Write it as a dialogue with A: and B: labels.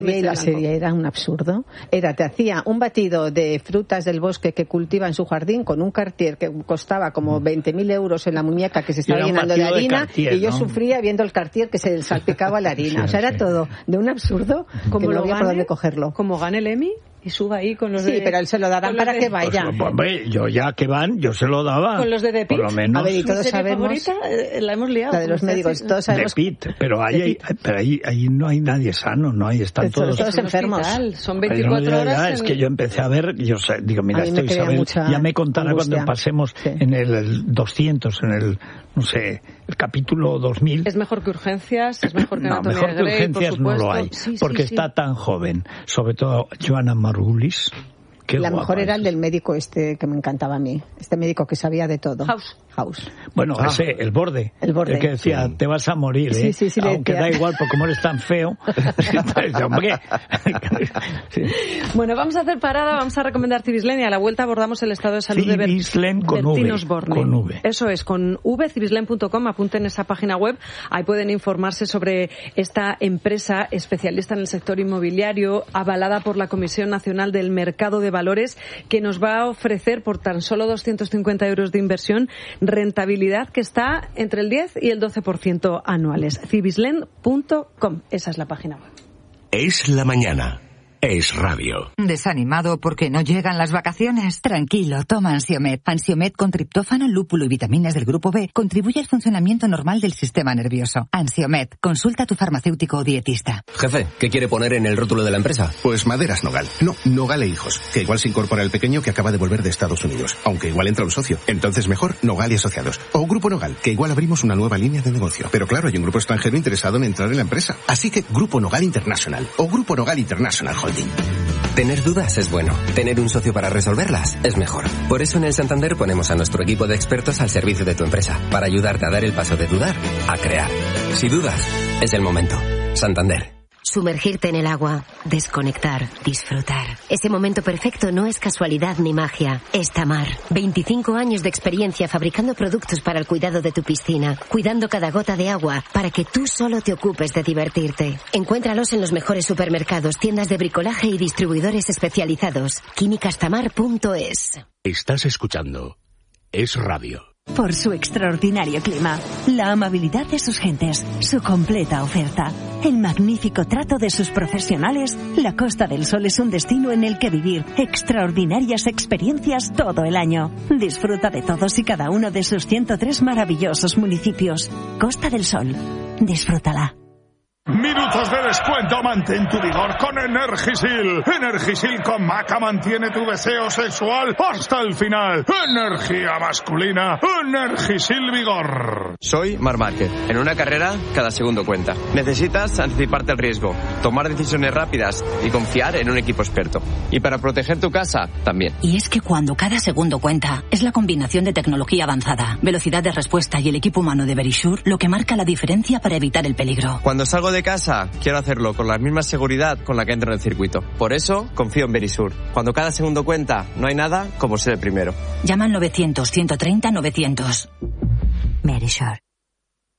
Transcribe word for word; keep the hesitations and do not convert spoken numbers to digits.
A: Y la serie era un absurdo. Era, te hacía un batido de frutas del bosque que cultiva en su jardín con un Cartier que costaba como veinte mil euros en la muñeca que se estaba llenando de harina, de Cartier, y yo ¿no? sufría viendo el Cartier que se salpicaba la harina. Sí, o sea, era sí. todo de un absurdo como que no había por dónde cogerlo.
B: Como gane el Emmy y suba ahí con los
A: sí,
B: de...
A: Sí, pero él se lo darán para
B: de...
A: que vaya.
C: Pues, hombre, yo ya que van, yo se lo daba.
B: Con los de The Pitt.
C: Por lo menos.
A: A ver, y todos sabemos...
B: favorita, eh, la hemos liado.
A: La de los médicos, todos sabemos...
C: The Pitt, pero ahí, ahí, pero ahí, ahí no hay nadie sano, ¿no? Ahí están todos...
A: todos enfermos.
B: Son veinticuatro
C: ya,
B: horas
C: ya,
B: en...
C: Es que yo empecé a ver, yo sé, digo, mira, esto Isabel, ya me contará angustia. Cuando pasemos sí. en el doscientos, en el, no sé, el capítulo dos mil.
B: Es mejor que Urgencias, es mejor que
C: no,
B: Anatomía
C: mejor
B: de Grey,
C: que Urgencias
B: por
C: no lo hay,
B: sí,
C: porque
B: sí,
C: está
B: sí.
C: tan joven, sobre todo Joanna Margulis. Qué
A: la mejor era
C: es.
A: el del médico este que me encantaba a mí, este médico que sabía de todo.
B: House.
A: House.
C: Bueno, ah. ese, el borde.
A: El borde.
C: El que decía, sí. te vas a morir,
A: sí,
C: ¿eh?
A: Sí, sí,
C: aunque da igual, porque como eres tan feo. Hombre.
B: sí. Bueno, vamos a hacer parada, vamos a recomendar Cibislen y a la vuelta abordamos el estado de salud de
C: Cibislen con V,
B: Osborne.
C: Con V.
B: Eso es, con V, cibislen punto com, apunten esa página web, ahí pueden informarse sobre esta empresa especialista en el sector inmobiliario, avalada por la Comisión Nacional del Mercado de Valores, que nos va a ofrecer por tan solo doscientos cincuenta euros de inversión rentabilidad que está entre el diez y el doce por ciento anuales. cibislen punto com, esa es la página web.
D: Es la mañana. Es radio.
E: ¿Desanimado porque no llegan las vacaciones? Tranquilo, toma Ansiomed. Ansiomed con triptófano, lúpulo y vitaminas del grupo B contribuye al funcionamiento normal del sistema nervioso. Ansiomed, consulta a tu farmacéutico o dietista.
F: Jefe, ¿qué quiere poner en el rótulo de la empresa?
G: Pues Maderas Nogal. No, Nogal e Hijos, que igual se incorpora el pequeño que acaba de volver de Estados Unidos, aunque igual entra un socio. Entonces mejor Nogal y Asociados. O Grupo Nogal, que igual abrimos una nueva línea de negocio. Pero claro, hay un grupo extranjero interesado en entrar en la empresa. Así que Grupo Nogal International o Grupo Nogal International Holding.
F: Tener dudas es bueno. Tener un socio para resolverlas es mejor. Por eso en el Santander ponemos a nuestro equipo de expertos al servicio de tu empresa, para ayudarte a dar el paso de dudar a crear. Si dudas, es el momento. Santander.
H: Sumergirte en el agua, desconectar, disfrutar. Ese momento perfecto no es casualidad ni magia. Es Tamar. veinticinco años de experiencia fabricando productos para el cuidado de tu piscina, cuidando cada gota de agua para que tú solo te ocupes de divertirte. Encuéntralos en los mejores supermercados, tiendas de bricolaje y distribuidores especializados. químicas tamar punto es.
D: Estás escuchando Es Radio.
I: Por su extraordinario clima, la amabilidad de sus gentes, su completa oferta, el magnífico trato de sus profesionales, la Costa del Sol es un destino en el que vivir extraordinarias experiencias todo el año. Disfruta de todos y cada uno de sus ciento tres maravillosos municipios. Costa del Sol, disfrútala.
J: Minutos de descuento, mantén tu vigor con Energisil. Energisil con maca mantiene tu deseo sexual hasta el final. Energía masculina, Energisil Vigor.
K: Soy Marc Márquez. En una carrera, cada segundo cuenta. Necesitas anticiparte al riesgo, tomar decisiones rápidas y confiar en un equipo experto. Y para proteger tu casa, también.
L: Y es que cuando cada segundo cuenta, es la combinación de tecnología avanzada, velocidad de respuesta y el equipo humano de Verisure lo que marca la diferencia para evitar el peligro.
K: Cuando salgo de casa, quiero hacerlo con la misma seguridad con la que entro en el circuito. Por eso, confío en Verisure. Cuando cada segundo cuenta, no hay nada como ser el primero.
L: Llama al novecientos, ciento treinta, novecientos.
I: Verisure.